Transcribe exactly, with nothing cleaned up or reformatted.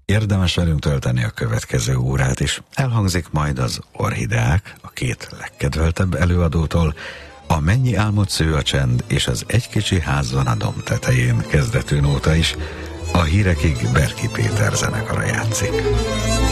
Érdemes velünk tölteni a következő órát is. Elhangzik majd az Orhideák, a két legkedveltebb előadótól, a Mennyi álmot sző a csend és az Egy kicsi ház van a domb tetején kezdetű nóta is. A hírekig Berki Péter zenekara játszik.